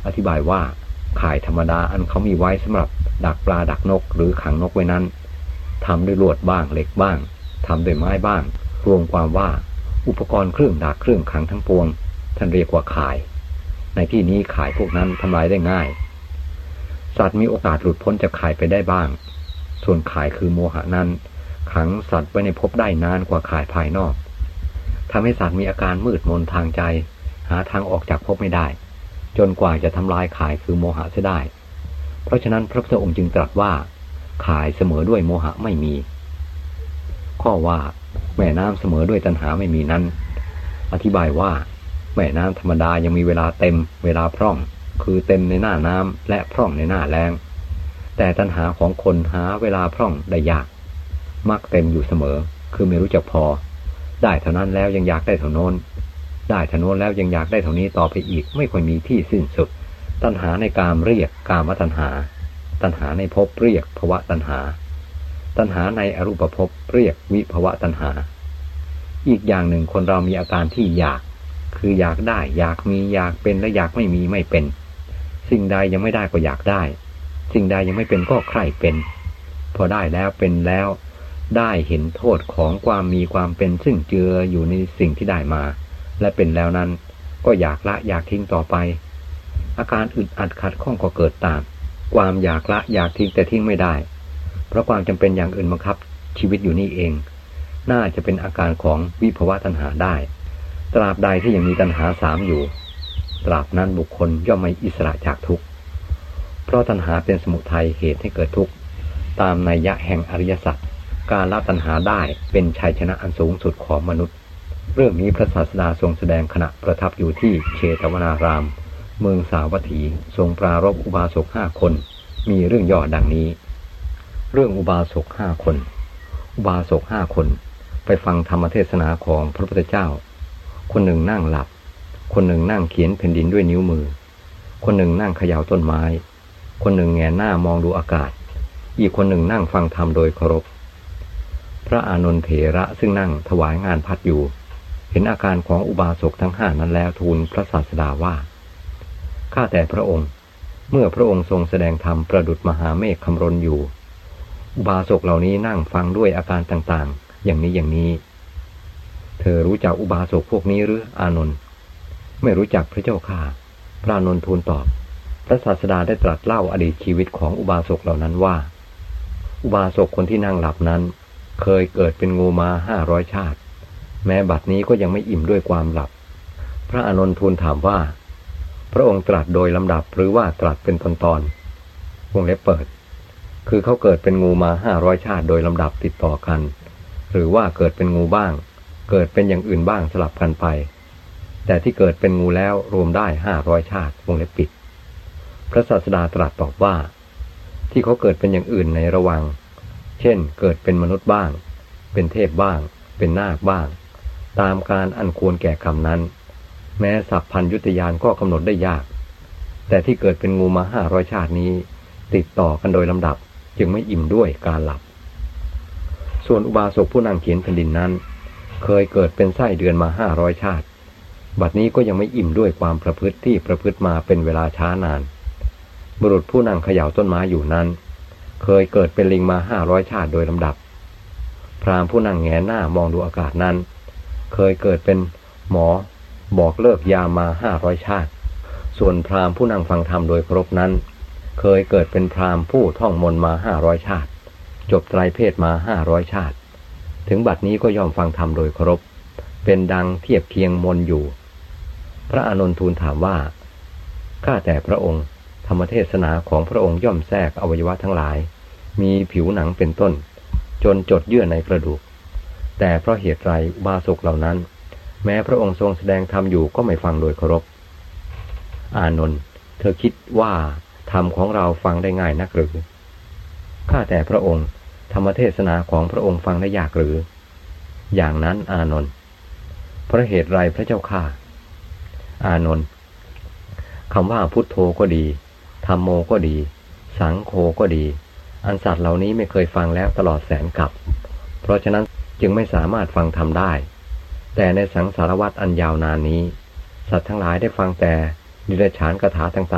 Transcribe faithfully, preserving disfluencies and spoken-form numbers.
อธิบายว่าข่ายธรรมดาอันเขามีไว้สำหรับดักปลาดักนกหรือขังนกไว้นั้นทำด้วยลวดบ้างเหล็กบ้างทำด้วยไม้บ้างรวมความว่าอุปกรณ์เครื่องดักเครื่องขังทั้งปวงท่านเรียกว่าข่ายในที่นี้ข่ายพวกนั้นทำลายได้ง่ายสัตว์มีโอกาสหลุดพ้นจากข่ายไปได้บ้างส่วนข่ายคือโมหะนั้นขังสัตว์ไว้ในภพได้นานกว่าข่ายภายนอกทำให้สัตว์มีอาการมืดมนทางใจหาทางออกจากภพไม่ได้จนกว่าจะทำลายข่ายคือโมหะเสียได้เพราะฉะนั้นพระพุทธองค์จึงตรัสว่าข่ายเสมอด้วยโมหะไม่มีข้อว่าแม่น้ำเสมอด้วยตัณหาไม่มีนั้นอธิบายว่าแม่น้ำธรรมดายังมีเวลาเต็มเวลาพร่องคือเต็มในหน้าน้ำและพร่องในหน้าแล้งแต่ตัณหาของคนหาเวลาพร่องได้ยากมักเต็มอยู่เสมอคือไม่รู้จักพอได้เท่านั้นแล้วยังอยากได้เท่าโน้นได้เท่าโน้นแล้วยังอยากได้เท่านี้ต่อไปอีกไม่ค่อยมีที่สิ้นสุดตัณหาในกามเรียกกามตัณหาตัณหาในภพเรียกภวตัณหาตัณหาในอรูปภพเรียกวิภวตัณหาอีกอย่างหนึ่งคนเรามีอาการที่อยากคืออยากได้อยากมีอยากเป็นและอยากไม่มีไม่เป็นสิ่งใดยังไม่ได้ก็อยากได้สิ่งใดยังไม่เป็นก็ใคร่เป็นพอได้แล้วเป็นแล้วได้เห็นโทษของความมีความเป็นซึ่งเจืออยู่ในสิ่งที่ได้มาและเป็นแล้วนั้นก็อยากละอยากทิ้งต่อไปอาการอึดอัดขัดข้องก็เกิดตามความอยากละอยากทิ้งแต่ทิ้งไม่ได้เพราะความจำเป็นอย่างอื่นบังคับชีวิตอยู่นี่เองน่าจะเป็นอาการของวิภวตัณหาได้ตราบใดที่ยังมีตัณหาสามอยู่ตราบนั้นบุคคลย่อมไม่อิสระจากทุกข์เพราะตัณหาเป็นสมุทัยเหตุให้เกิดทุกข์ตามนัยยะแห่งอริยสัจการละตัณหาได้เป็นชัยชนะอันสูงสุดของมนุษย์เรื่องนี้พระศาสดาทรงแสดงขณะประทับอยู่ที่เชตวนารามเมืองสาวัตถีทรงปรารภอุบาสกห้าคนมีเรื่องย่อดังนี้เรื่องอุบาสกห้าคนอุบาสกห้าคนไปฟังธรรมเทศนาของพระพุทธเจ้าคนหนึ่งนั่งหลับคนหนึ่งนั่งเขียนแผ่นดินด้วยนิ้วมือคนหนึ่งนั่งเขย่าต้นไม้คนหนึ่งแงนหน้ามองดูอากาศอีกคนหนึ่งนั่งฟังธรรมโดยเคารพพระอานนทเถระซึ่งนั่งถวายงานพัดอยู่เห็นอาการของอุบาสกทั้งห้านั้นแล้วทูลพระศาสดาว่าข้าแต่พระองค์เมื่อพระองค์ทรงแสดงธรรมประดุจมหาเมฆคำรณอยู่อุบาสกเหล่านี้นั่งฟังด้วยอาการต่างๆอย่างนี้อย่างนี้เธอรู้จักอุบาสกพวกนี้หรืออานนท์ไม่รู้จักพระเจ้าค่ะพระอานนท์ทูลตอบพระศาสดาได้ตรัสเล่าอดีตชีวิตของอุบาสกเหล่านั้นว่าอุบาสกคนที่นั่งหลับนั้นเคยเกิดเป็นงูมาห้าร้อยชาติแม้บัดนี้ก็ยังไม่อิ่มด้วยความหลับพระอานนท์ทูลถามว่าพระองค์ตรัสโดยลำดับหรือว่าตรัสเป็นตอนๆวงเล็บเปิดคือเขาเกิดเป็นงูมาห้าร้อยชาติโดยลำดับติดต่อกันหรือว่าเกิดเป็นงูบ้างเกิดเป็นอย่างอื่นบ้างสลับกันไปแต่ที่เกิดเป็นงูแล้วรวมได้ห้าร้อยชาติวงเล็บปิดพระศาสดาตรัสตอบว่าที่เขาเกิดเป็นอย่างอื่นในระหว่างเช่นเกิดเป็นมนุษย์บ้างเป็นเทพบ้างเป็นนาคบ้างตามการอันควรแก่กรรมนั้นแม้สัพพัญญุตญาณก็กำหนดได้ยากแต่ที่เกิดเป็นงูมาห้าร้อยชาตินี้ติดต่อกันโดยลำดับจึงไม่อิ่มด้วยการหลับส่วนอุบาสกผู้นั่งเขียนแผ่นดินนั้นเคยเกิดเป็นไส้เดือนมาห้าร้อยชาติบัดนี้ก็ยังไม่อิ่มด้วยความประพฤติที่ประพฤติมาเป็นเวลาช้านานบุรุษผู้นั่งเขย่าต้นไม้อยู่นั้นเคยเกิดเป็นลิงมาห้าร้อยชาติโดยลำดับพราหมณ์ผู้นั่งแงนหน้ามองดูอากาศนั้นเคยเกิดเป็นหมอบอกเลิกยามมาห้าร้อยชาติส่วนพราหมณ์ผู้นั่งฟังธรรมโดยเคารพนั้นเคยเกิดเป็นพราหมณ์ผู้ท่องมนต์มาห้าร้อยชาติจบไตรเพศมาห้าร้อยชาติถึงบัดนี้ก็ยอมฟังธรรมโดยเคารพเป็นดังเทียบเคียงมนต์อยู่พระอานนท์ทูลถามว่าข้าแต่พระองค์ธรรมเทศนาของพระองค์ย่อมแทรกอวัยวะทั้งหลายมีผิวหนังเป็นต้นจนจดเยื่อในกระดูกแต่เพราะเหตุไรอุบาสกเหล่านั้นแม้พระองค์ทรงแสดงธรรมอยู่ก็ไม่ฟังโดยเคารพอานนท์เธอคิดว่าธรรมของเราฟังได้ง่ายนักหรือข้าแต่พระองค์ธรรมเทศนาของพระองค์ฟังได้ยากหรืออย่างนั้นอานนท์เพราะเหตุไรพระเจ้าข้าอานนท์คำว่าพุทโธก็ดีธัมโมก็ดีสังโฆก็ดีอันสัตว์เหล่านี้ไม่เคยฟังแล้วตลอดแสนกับเพราะฉะนั้นจึงไม่สามารถฟังธรรมได้แต่ในสังสารวัฏอันยาวนานนี้สัตว์ทั้งหลายได้ฟังแต่นิรฉานคาถาต่างๆ